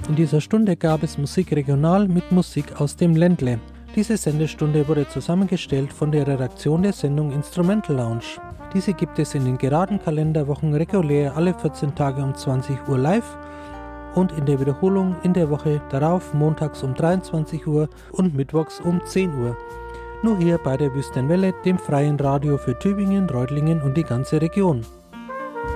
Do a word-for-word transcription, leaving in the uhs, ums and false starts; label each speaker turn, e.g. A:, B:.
A: In dieser Stunde gab es Musik regional mit Musik aus dem Ländle. Diese Sendestunde wurde zusammengestellt von der Redaktion der Sendung Instrumental Lounge. Diese gibt es in den geraden Kalenderwochen regulär alle vierzehn Tage um zwanzig Uhr live und in der Wiederholung in der Woche darauf montags um dreiundzwanzig Uhr und mittwochs um zehn Uhr. Nur hier bei der Wüstenwelle, dem freien Radio für Tübingen, Reutlingen und die ganze Region.